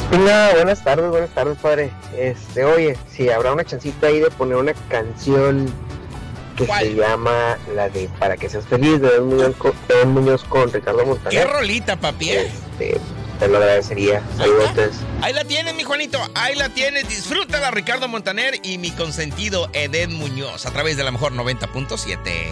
Hola, buenas tardes, padre. Oye, si habrá una chancita ahí de poner una canción que ¿Cuál? se llama la de Para que seas feliz de Don Muñoz con Ricardo ¿Qué Montaner. rolita, papi? Te lo agradecería. Saludos. Ahí la tienes, mi Juanito. Ahí la tienes. Disfrútala, Ricardo Montaner y mi consentido Edén Muñoz a través de la mejor 90.7.